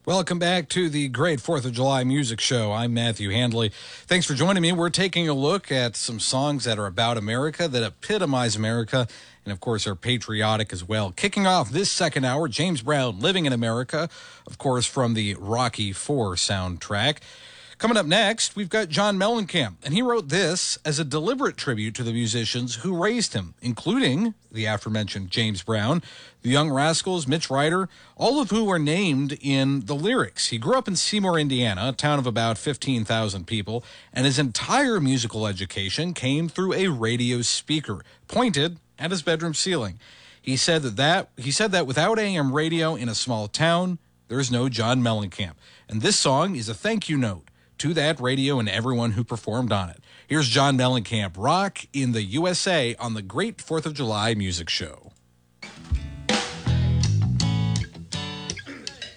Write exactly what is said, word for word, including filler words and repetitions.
Welcome back to the Great Fourth of July Music Show. I'm Matthew Handley. Thanks for joining me. We're taking a look at some songs that are about America, that epitomize America, and of course are patriotic as well. Kicking off this second hour, James Brown, Living in America, of course from the Rocky four soundtrack. Coming up next, we've got John Mellencamp, and he wrote this as a deliberate tribute to the musicians who raised him, including the aforementioned James Brown, the Young Rascals, Mitch Ryder, all of who are named in the lyrics. He grew up in Seymour, Indiana, a town of about fifteen thousand people, and his entire musical education came through a radio speaker pointed at his bedroom ceiling. He said that, that, he said that without A M radio in a small town, there's no John Mellencamp. And this song is a thank you note to that radio and everyone who performed on it. Here's John Mellencamp, Rock in the U S A on the Great Fourth of July Music Show.